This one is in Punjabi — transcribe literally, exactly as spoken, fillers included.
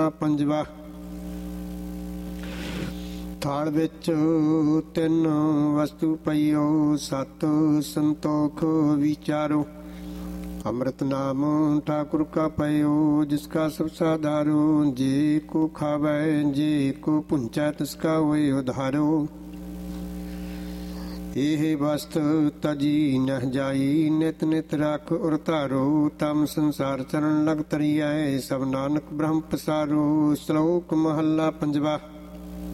ਪੰਜਵਾ। ਥਾਲ ਵਿੱਚ ਤਿੰਨ ਵਸਤੂ ਪਈਓ, ਸਤ ਸੰਤੋਖ ਵਿਚਾਰੋ। ਅੰਮ੍ਰਿਤ ਨਾਮ ਠਾकुर का पयो, जिसका सब साधारो। जे को खावै जे को पुंचै, तिसका होए उधारो। ਇਹ ਵਸਤ ਤਜੀ ਨਹ ਜਾਈ, ਨਿਤ ਨਿਤ ਰੱਖ ਉਰ ਧਾਰੋ। ਤਮ ਸੰਸਾਰ ਚਰਨ ਲਗ ਤਰੀਐ, ਸਭ ਨਾਨਕ ਬ੍ਰਹਮ ਪਸਾਰੋ। ਸ਼ਲੋਕ ਮਹੱਲਾ ਪੰਜਵਾ।